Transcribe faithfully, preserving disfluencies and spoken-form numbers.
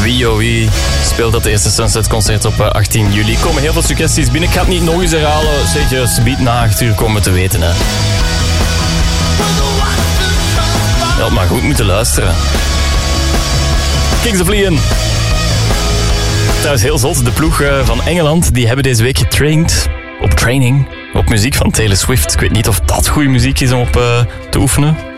Wie oh wie speelt dat eerste Sunset concert op achttien juli. Er komen heel veel suggesties binnen. Ik ga het niet nog eens herhalen. Zeg, subiet na acht uur komen te weten. Hè. Je had maar goed moeten luisteren. Kings of Leon. Trouwens heel zot, de ploeg van Engeland, die hebben deze week getraind op training, op muziek van Taylor Swift. Ik weet niet of dat goede muziek is om op uh, te oefenen.